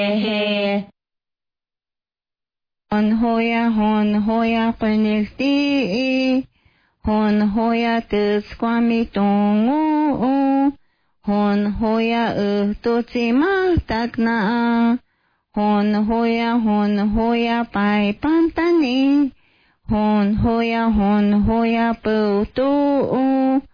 hon hoya penelti, hon hoya tuskwami tongo, hon hoya tutsi takna, hon hoya pai pantani, hon hoya putu,